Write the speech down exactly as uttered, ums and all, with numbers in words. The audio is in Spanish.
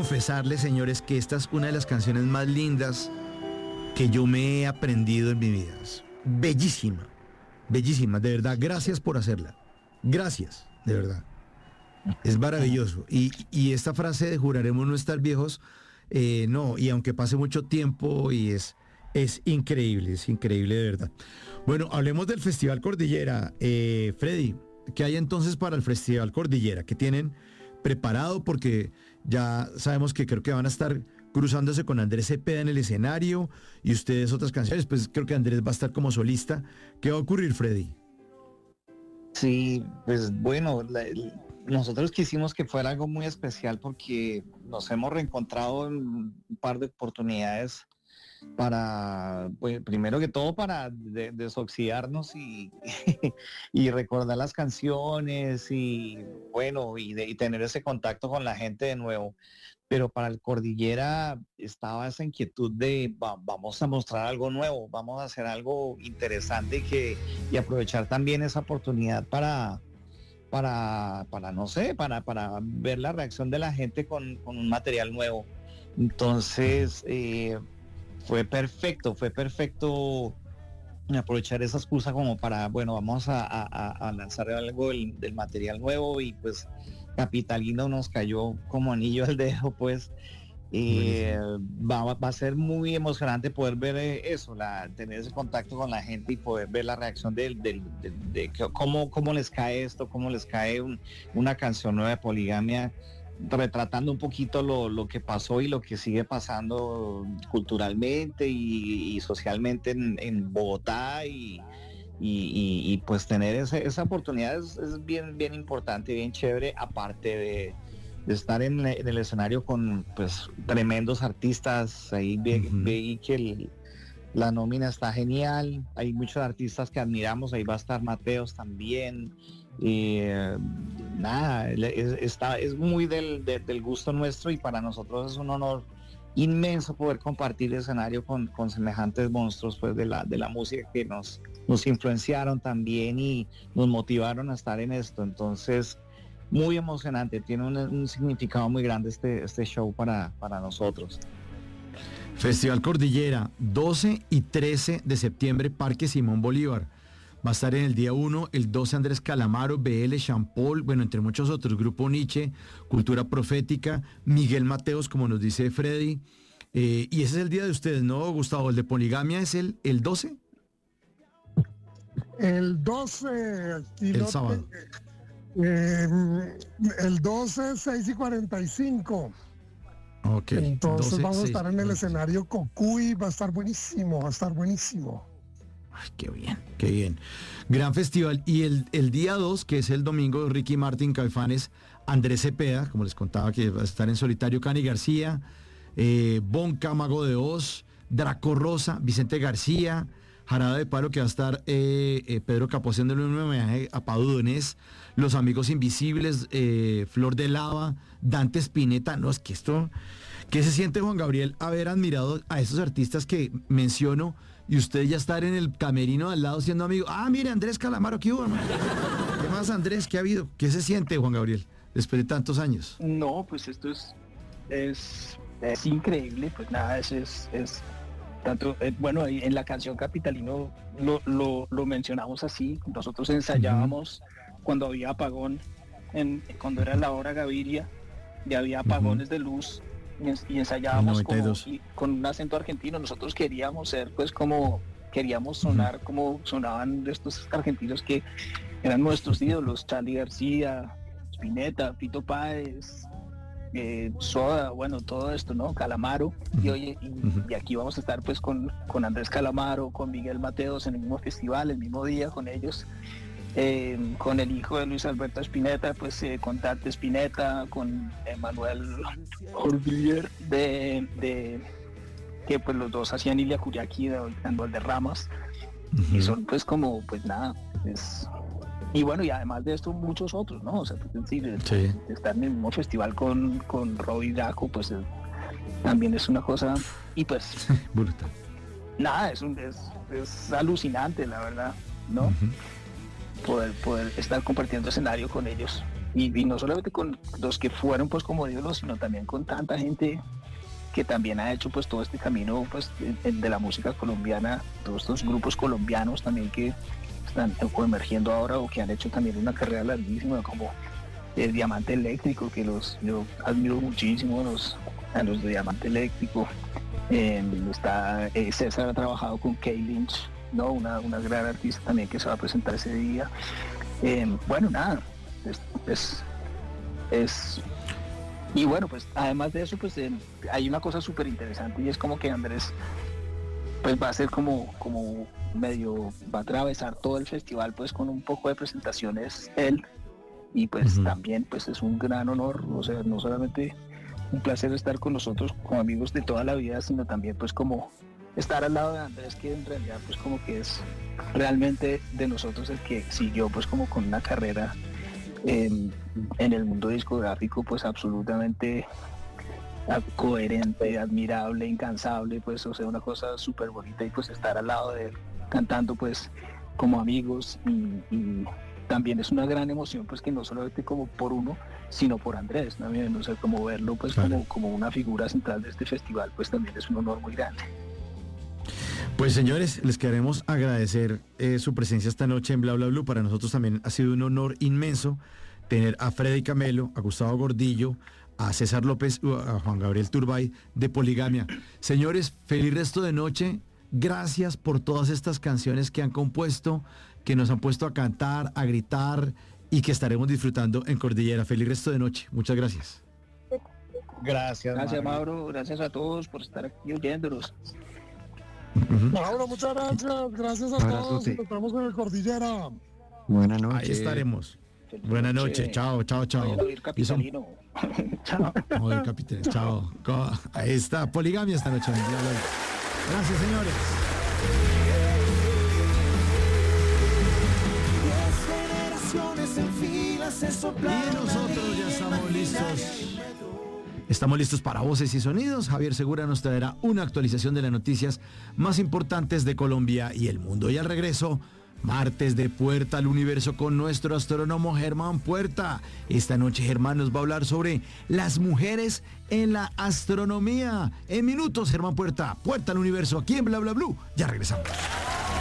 confesarles, señores, que esta es una de las canciones más lindas que yo me he aprendido en mi vida. Es bellísima, bellísima, de verdad. Gracias por hacerla. Gracias, de verdad. Es maravilloso. Y, y esta frase de juraremos no estar viejos, eh, no, y aunque pase mucho tiempo, y es, es increíble, es increíble de verdad. Bueno, hablemos del Festival Cordillera. Eh, Freddy, ¿qué hay entonces para el Festival Cordillera? ¿Qué tienen preparado? Porque ya sabemos que creo que van a estar cruzándose con Andrés Cepeda en el escenario y ustedes otras canciones, pues creo que Andrés va a estar como solista. ¿Qué va a ocurrir, Freddy? Sí, pues bueno, la, el, nosotros quisimos que fuera algo muy especial porque nos hemos reencontrado en un par de oportunidades para, pues, primero que todo para de, desoxidarnos y, y recordar las canciones y bueno, y, de, y tener ese contacto con la gente de nuevo. Pero para el Cordillera estaba esa inquietud de va, vamos a mostrar algo nuevo, vamos a hacer algo interesante y, que, y aprovechar también esa oportunidad para, para, para no sé, para, para ver la reacción de la gente con, con un material nuevo. Entonces, eh, fue perfecto, fue perfecto aprovechar esa excusa como para, bueno, vamos a, a, a lanzar algo del, del material nuevo y pues Capitalino nos cayó como anillo al dedo, pues eh, va, va a ser muy emocionante poder ver eso, la, tener ese contacto con la gente y poder ver la reacción del, del, del, de, de cómo, cómo les cae esto, cómo les cae un, una canción nueva de Poligamia, retratando un poquito lo, lo que pasó y lo que sigue pasando culturalmente y, y socialmente en, en Bogotá y, y, y, y pues tener ese, esa oportunidad es, es bien, bien importante, bien chévere, aparte de, de estar en, en el escenario con pues tremendos artistas. Ahí ve, uh-huh. Veí que el, la nómina está genial, hay muchos artistas que admiramos, ahí va a estar Mateos también. Y eh, nada, es, está, es muy del, de, del gusto nuestro y para nosotros es un honor inmenso poder compartir el escenario con, con semejantes monstruos pues de la, de la música que nos, nos influenciaron también y nos motivaron a estar en esto. Entonces, muy emocionante, tiene un, un significado muy grande este, este show para, para nosotros. Festival Cordillera, doce y trece de septiembre, Parque Simón Bolívar. Va a estar en el día uno, el doce Andrés Calamaro, B L, Sean Paul, bueno, entre muchos otros, Grupo Nietzsche, Cultura Profética, Miguel Mateos, como nos dice Freddy. Eh, y ese es el día de ustedes, ¿no, Gustavo? ¿El de Poligamia es el, el doce? El doce, el no sábado. Te, eh, el doce, seis y cuarenta y cinco. Ok. Entonces doce, vamos a seis, estar en el escenario Cocuy, va a estar buenísimo, va a estar buenísimo. Ay, qué bien, qué bien. Gran festival. Y el, el día dos, que es el domingo, Ricky Martin, Caifanes, Andrés Cepeda, como les contaba, que va a estar en solitario, Cani García, eh, Bonca, Mago de Oz, Draco Rosa, Vicente García, Jarabe de Palo, que va a estar eh, eh, Pedro Capó haciéndole un homenaje a Padu Donés, Los Amigos Invisibles, eh, Flor de Lava, Dante Spinetta. No, es que esto... ¿Qué se siente, Juan Gabriel, haber admirado a esos artistas que menciono y usted ya estar en el camerino al lado siendo amigo? Ah, mire, Andrés Calamaro, ¿qué hubo, hermano? ¿Qué más, Andrés? ¿Qué ha habido? ¿Qué se siente, Juan Gabriel, después de tantos años? No, pues esto es es, es increíble, pues nada, es, es, es tanto, eh, bueno, en la canción Capitalino lo, lo, lo mencionamos así, nosotros ensayábamos uh-huh. cuando había apagón, en, cuando era la hora Gaviria, ya había apagones uh-huh. de luz, y ensayábamos como, y con un acento argentino. Nosotros queríamos ser pues como queríamos sonar uh-huh. como sonaban estos argentinos que eran nuestros ídolos, Charly García, Spinetta, Fito Páez, eh, Soda, bueno, todo esto, ¿no? Calamaro, uh-huh. y, oye, y, uh-huh. y aquí vamos a estar pues con, con Andrés Calamaro, con Miguel Mateos en el mismo festival, el mismo día con ellos. Eh, con el hijo de Luis Alberto Spinetta, pues eh, con Dante Spinetta, con Emanuel Orvillier, de, de que pues los dos hacían Ilia Curiaqui dando el de Ramas, uh-huh. y son pues como, pues nada, es, y bueno, y además de esto muchos otros, ¿no? O sea, pues, sí, sí. estar en el mismo festival con, con Robbie Draco, pues eh, también es una cosa, y pues brutal. Nada, es, un, es, es alucinante, la verdad, ¿no? Uh-huh. Poder, poder estar compartiendo escenario con ellos. y, y no solamente con los que fueron pues como ídolos, sino también con tanta gente que también ha hecho pues todo este camino pues de, de la música colombiana, todos estos grupos colombianos también que están emergiendo ahora o que han hecho también una carrera larguísima, como el Diamante Eléctrico, que los yo admiro muchísimo a los, a los de Diamante Eléctrico. Eh, está eh, César ha trabajado con Kay Lynch, ¿no? Una, una gran artista también que se va a presentar ese día. Eh, bueno, nada, es, es, es y bueno, pues además de eso, pues eh, hay una cosa súper interesante y es como que Andrés pues va a ser como, como medio, va a atravesar todo el festival pues con un poco de presentaciones él, y pues uh-huh. también pues es un gran honor, o sea, no solamente un placer estar con nosotros como amigos de toda la vida, sino también pues como estar al lado de Andrés, que en realidad pues como que es realmente de nosotros el que siguió pues como con una carrera en, en el mundo discográfico pues absolutamente coherente, admirable, incansable, pues o sea, una cosa súper bonita, y pues estar al lado de él cantando pues como amigos, y, y también es una gran emoción pues que no solamente como por uno, sino por Andrés, ¿no? O sea, como verlo pues claro. como, como una figura central de este festival, pues también es un honor muy grande. Pues señores, les queremos agradecer eh, su presencia esta noche en Bla Bla Blue. Para nosotros también ha sido un honor inmenso tener a Freddy Camelo, a Gustavo Gordillo, a César López, a Juan Gabriel Turbay de Poligamia. Señores, feliz resto de noche. Gracias por todas estas canciones que han compuesto, que nos han puesto a cantar, a gritar y que estaremos disfrutando en Cordillera. Feliz resto de noche. Muchas gracias. Gracias. Gracias, Mauro. Mauro. Gracias a todos por estar aquí oyéndonos. Uh-huh. Mauro, muchas gracias. Gracias a Abrazo, todos. Nos vemos en el Cordillera. Buenas noches. Ahí estaremos. Feliz Buenas noches. Noche. Chao, chao, chao. Capitalino. Chao. Oye, capitalino. Chao. Ahí está. Poligamia esta noche. Gracias, señores. Y nosotros ya estamos listos. Estamos listos para Voces y Sonidos. Javier Segura nos traerá una actualización de las noticias más importantes de Colombia y el mundo. Y al regreso, martes de Puerta al Universo con nuestro astrónomo Germán Puerta. Esta noche Germán nos va a hablar sobre las mujeres en la astronomía. En minutos, Germán Puerta, Puerta al Universo, aquí en Bla Bla Blue. Ya regresamos.